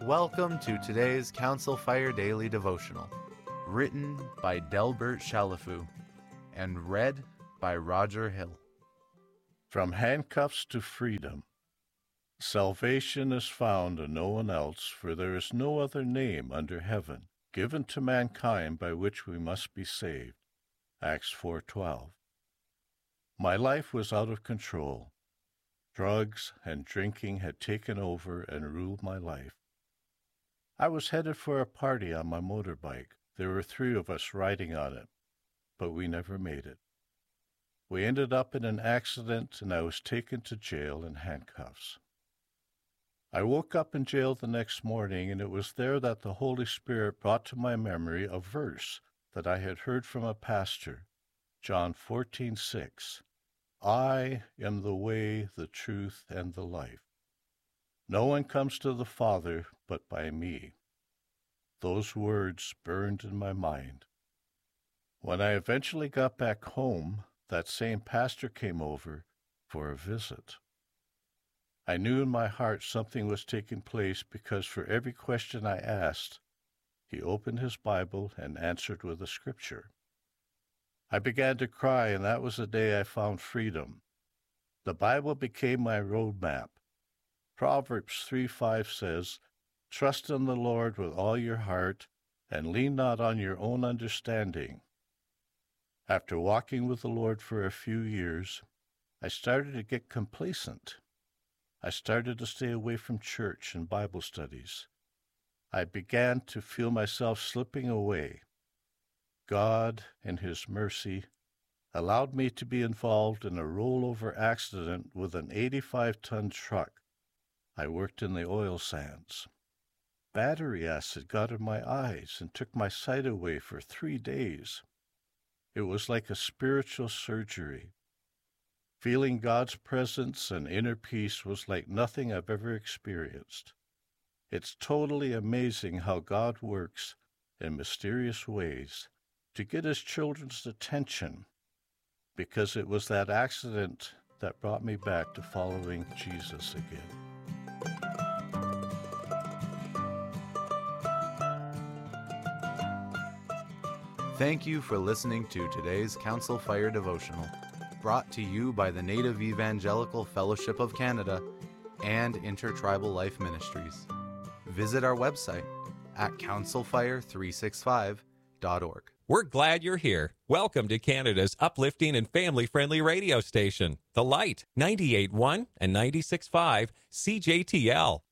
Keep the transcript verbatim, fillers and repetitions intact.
Welcome to today's Council Fire Daily Devotional, written by Delbert Chalifu and read by Roger Hill. From handcuffs to freedom. Salvation is found in no one else, for there is no other name under heaven given to mankind by which we must be saved. Acts four twelve. My life was out of control. Drugs and drinking had taken over and ruled my life. I was headed for a party on my motorbike. There were three of us riding on it, but we never made it. We ended up in an accident, and I was taken to jail in handcuffs. I woke up in jail the next morning, and it was there that the Holy Spirit brought to my memory a verse that I had heard from a pastor, John fourteen six. I am the way, the truth, and the life. No one comes to the Father but by me. Those words burned in my mind. When I eventually got back home, that same pastor came over for a visit. I knew in my heart something was taking place because for every question I asked, he opened his Bible and answered with a scripture. I began to cry, and that was the day I found freedom. The Bible became my roadmap. Proverbs three five says, "Trust in the Lord with all your heart, and lean not on your own understanding." After walking with the Lord for a few years, I started to get complacent. I started to stay away from church and Bible studies. I began to feel myself slipping away. God, in His mercy, allowed me to be involved in a rollover accident with an eighty-five ton truck. I worked in the oil sands. Battery acid got in my eyes and took my sight away for three days. It was like a spiritual surgery. Feeling God's presence and inner peace was like nothing I've ever experienced. It's totally amazing how God works in mysterious ways to get His children's attention, because it was that accident that brought me back to following Jesus again. Thank you for listening to today's Council Fire Devotional, brought to you by the Native Evangelical Fellowship of Canada and Intertribal Life Ministries. Visit our website at council fire three sixty-five dot org. We're glad you're here. Welcome to Canada's uplifting and family-friendly radio station, The Light, ninety-eight point one and ninety-six point five C J T L.